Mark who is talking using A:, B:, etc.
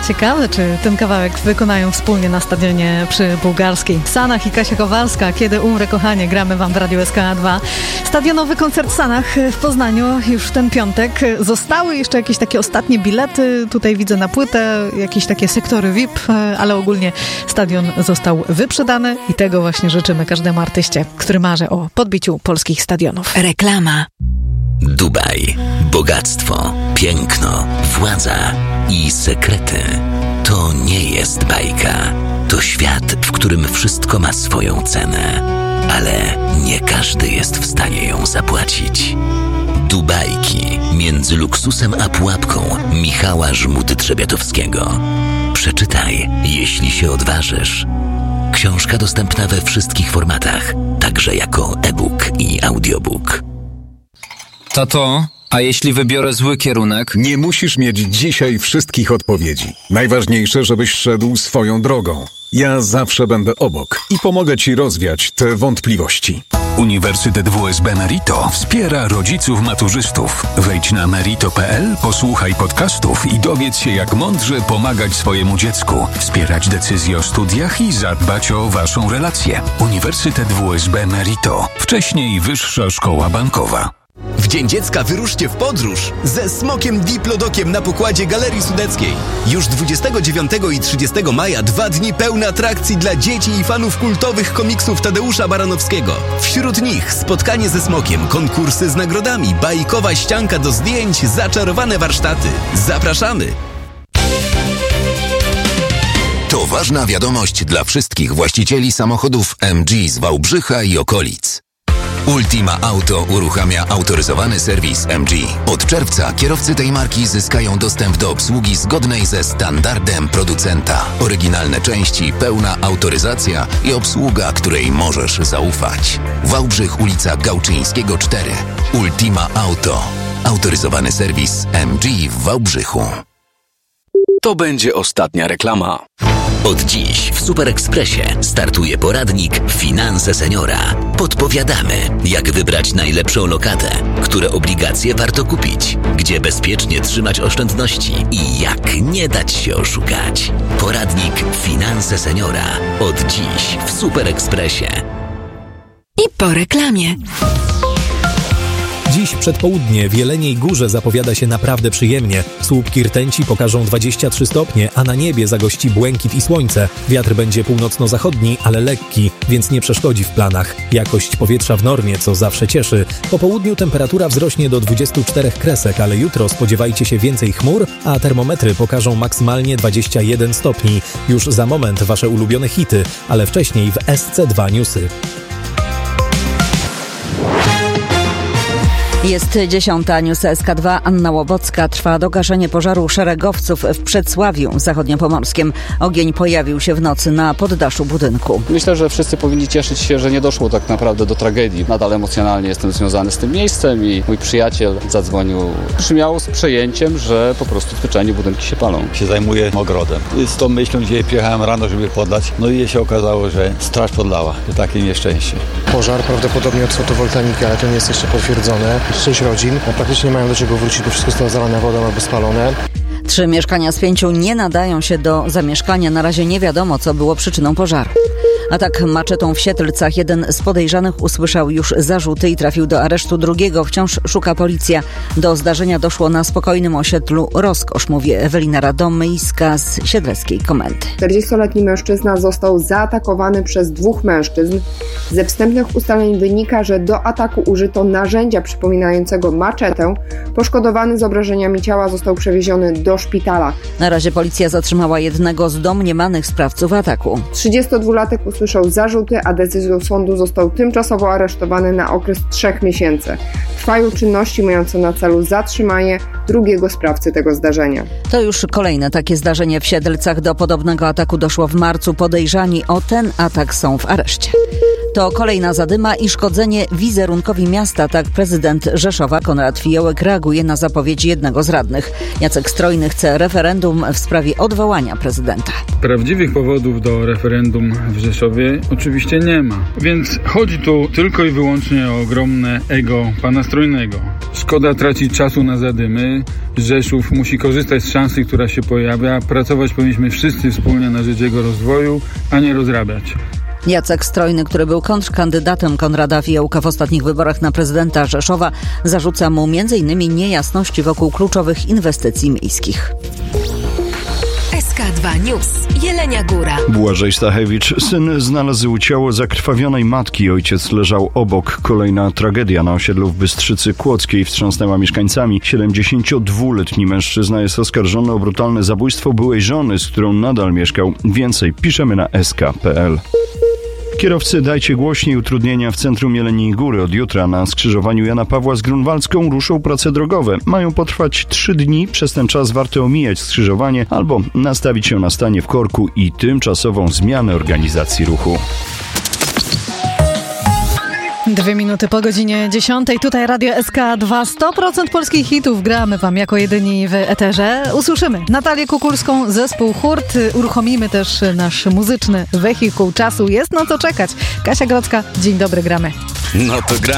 A: Ciekawe, czy ten kawałek wykonają wspólnie na stadionie przy Bułgarskiej. Sanach i Kasia Kowalska, Kiedy umrę kochanie, gramy wam w Radiu SK2. Stadionowy koncert w Sanach w Poznaniu już w ten piątek. Zostały jeszcze jakieś takie ostatnie bilety. Tutaj widzę na płytę jakieś takie sektory VIP, ale ogólnie stadion został wyprzedany i tego właśnie życzymy każdemu artyście, który marzy o podbiciu polskich stadionów.
B: Reklama.
C: Dubaj, bogactwo, piękno, władza i sekrety. To nie jest bajka. To świat, w którym wszystko ma swoją cenę. Ale nie każdy jest w stanie ją zapłacić. Dubajki między luksusem a pułapką Michała Żmudy-Trzebiatowskiego. Przeczytaj, jeśli się odważysz. Książka dostępna we wszystkich formatach, także jako e-book i audiobook.
D: Tato, a jeśli wybiorę zły kierunek?
E: Nie musisz mieć dzisiaj wszystkich odpowiedzi. Najważniejsze, żebyś szedł swoją drogą. Ja zawsze będę obok i pomogę ci rozwiać te wątpliwości.
F: Uniwersytet WSB Merito wspiera rodziców maturzystów. Wejdź na merito.pl, posłuchaj podcastów i dowiedz się, jak mądrze pomagać swojemu dziecku, wspierać decyzje o studiach i zadbać o waszą relację. Uniwersytet WSB Merito. Wcześniej Wyższa Szkoła Bankowa.
G: W Dzień Dziecka wyruszcie w podróż ze Smokiem Diplodokiem na pokładzie Galerii Sudeckiej. Już 29 i 30 maja 2 dni pełne atrakcji dla dzieci i fanów kultowych komiksów Tadeusza Baranowskiego. Wśród nich spotkanie ze Smokiem, konkursy z nagrodami, bajkowa ścianka do zdjęć, zaczarowane warsztaty. Zapraszamy!
C: To ważna wiadomość dla wszystkich właścicieli samochodów MG z Wałbrzycha i okolic. Ultima Auto uruchamia autoryzowany serwis MG. Od czerwca kierowcy tej marki zyskają dostęp do obsługi zgodnej ze standardem producenta. Oryginalne części, pełna autoryzacja i obsługa, której możesz zaufać. Wałbrzych, ulica Gałczyńskiego 4. Ultima Auto. Autoryzowany serwis MG w Wałbrzychu.
F: To będzie ostatnia reklama.
C: Od dziś w Super Expressie startuje poradnik Finanse Seniora. Podpowiadamy, jak wybrać najlepszą lokatę, które obligacje warto kupić, gdzie bezpiecznie trzymać oszczędności i jak nie dać się oszukać. Poradnik Finanse Seniora. Od dziś w Super Expressie.
B: I po reklamie.
H: Dziś przedpołudnie w Jeleniej Górze zapowiada się naprawdę przyjemnie. Słupki rtęci pokażą 23 stopnie, a na niebie zagości błękit i słońce. Wiatr będzie północno-zachodni, ale lekki, więc nie przeszkodzi w planach. Jakość powietrza w normie, co zawsze cieszy. Po południu temperatura wzrośnie do 24 kresek, ale jutro spodziewajcie się więcej chmur, a termometry pokażą maksymalnie 21 stopni. Już za moment wasze ulubione hity, ale wcześniej w SC2 Newsy.
I: Jest 10. News SK2. Anna Łobocka. Trwa dogaszenie pożaru szeregowców w Przedsławiu Zachodniopomorskim. Ogień pojawił się w nocy na poddaszu budynku.
J: Myślę, że wszyscy powinni cieszyć się, że nie doszło tak naprawdę do tragedii. Nadal emocjonalnie jestem związany z tym miejscem i mój przyjaciel zadzwonił. Brzmiało z przejęciem, że po prostu zwyczajnie budynki się palą.
K: Się zajmuję ogrodem. Z tą myślą dzisiaj przyjechałem rano, żeby podlać. No i się okazało, że straż podlała. To takie nieszczęście.
L: Pożar prawdopodobnie od fotowoltaiki, ale to nie jest jeszcze potwierdzone. 6 rodzin, praktycznie nie mają do czego wrócić, bo wszystko zostało zalane wodą albo spalone.
I: 3 mieszkania z 5 nie nadają się do zamieszkania. Na razie nie wiadomo, co było przyczyną pożaru. Atak maczetą w Siedlcach. Jeden z podejrzanych usłyszał już zarzuty i trafił do aresztu. Drugiego wciąż szuka policja. Do zdarzenia doszło na spokojnym osiedlu Rozkosz, mówi Ewelina Radomyjska z Siedleckiej Komendy.
M: 40-letni mężczyzna został zaatakowany przez 2 mężczyzn. Ze wstępnych ustaleń wynika, że do ataku użyto narzędzia przypominającego maczetę. Poszkodowany z obrażeniami ciała został przewieziony do szpitala.
I: Na razie policja zatrzymała jednego z domniemanych sprawców ataku.
M: 32-latek usłyszał zarzuty, a decyzją sądu został tymczasowo aresztowany na okres 3 miesięcy. Trwają czynności mające na celu zatrzymanie drugiego sprawcy tego zdarzenia.
I: To już kolejne takie zdarzenie w Siedlcach. Do podobnego ataku doszło w marcu. Podejrzani o ten atak są w areszcie. To kolejna zadyma i szkodzenie wizerunkowi miasta, tak prezydent Rzeszowa Konrad Fiołek reaguje na zapowiedź jednego z radnych. Jacek Strojny chce referendum w sprawie odwołania prezydenta.
N: Prawdziwych powodów do referendum w Rzeszowie oczywiście nie ma, więc chodzi tu tylko i wyłącznie o ogromne ego pana Strojnego. Szkoda tracić czasu na zadymy. Rzeszów musi korzystać z szansy, która się pojawia. Pracować powinniśmy wszyscy wspólnie na rzecz jego rozwoju, a nie rozrabiać.
I: Jacek Strojny, który był kontrkandydatem Konrada Fiołka w ostatnich wyborach na prezydenta Rzeszowa, zarzuca mu m.in. niejasności wokół kluczowych inwestycji miejskich.
B: SK2 News. Jelenia Góra.
O: Błażej Stachewicz. Syn znalazł ciało zakrwawionej matki. Ojciec leżał obok. Kolejna tragedia na osiedlu w Bystrzycy Kłodzkiej wstrząsnęła mieszkańcami. 72-letni mężczyzna jest oskarżony o brutalne zabójstwo byłej żony, z którą nadal mieszkał. Więcej piszemy na sk.pl. Kierowcy, dajcie głośniej. Utrudnienia w centrum Jeleniej Góry. Od jutra na skrzyżowaniu Jana Pawła z Grunwaldzką ruszą prace drogowe. Mają potrwać 3 dni. Przez ten czas warto omijać skrzyżowanie albo nastawić się na stanie w korku i tymczasową zmianę organizacji ruchu.
A: 2 minuty po godzinie 10. Tutaj Radio SK2. 100% polskich hitów gramy wam jako jedyni w eterze. Usłyszymy Natalię Kukulską, zespół Hurt. Uruchomimy też nasz muzyczny wehikuł czasu. Jest na co czekać. Kasia Grodzka, dzień dobry, gramy.
G: No to gramy.